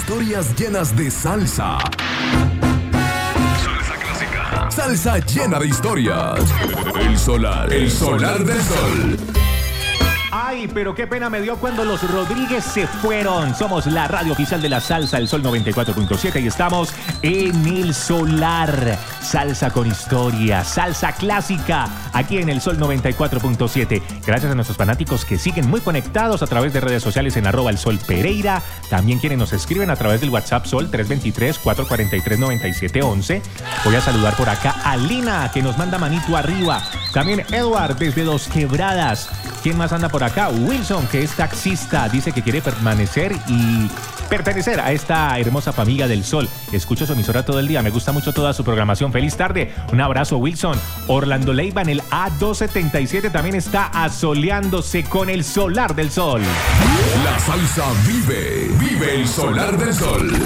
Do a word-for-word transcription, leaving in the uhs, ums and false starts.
Historias llenas de salsa. Salsa clásica. Salsa llena de historias. El solar. El solar del sol. Ay, pero qué pena me dio cuando los Rodríguez se fueron. Somos la radio oficial de la salsa, el Sol noventa y cuatro punto siete, y estamos en el solar. Salsa con historia, salsa clásica, aquí en el Sol noventa y cuatro punto siete. Gracias a nuestros fanáticos que siguen muy conectados a través de redes sociales en arroba el Sol Pereira. También quienes nos escriben a través del WhatsApp Sol tres dos tres, cuatro cuatro tres, nueve siete uno uno. Voy a saludar por acá a Lina, que nos manda manito arriba. También Edward desde Dos Quebradas. ¿Quién más anda por acá? Wilson, que es taxista, dice que quiere permanecer y pertenecer a esta hermosa familia del Sol. Escucho su emisora todo el día, me gusta mucho toda su programación. Feliz tarde, un abrazo, Wilson. Orlando Leiva en el A doscientos setenta y siete también está asoleándose con el solar del sol. La salsa vive, vive el solar del sol.